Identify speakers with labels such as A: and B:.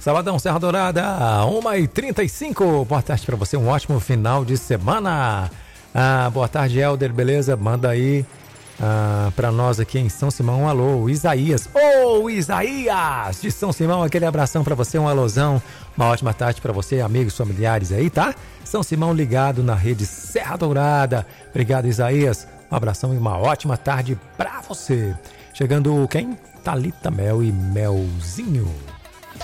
A: Sabadão, Serra Dourada, 1h35. Boa tarde pra você, um ótimo final de semana. Boa tarde, Helder, beleza? Manda aí pra nós aqui em São Simão um alô, Isaías. Isaías de São Simão, aquele abração pra você, um alôzão. Uma ótima tarde pra você, amigos, familiares aí, tá? São Simão ligado na rede Serra Dourada. Obrigado, Isaías. Um abração e uma ótima tarde pra você. Chegando quem? Thalita Mel e Melzinho.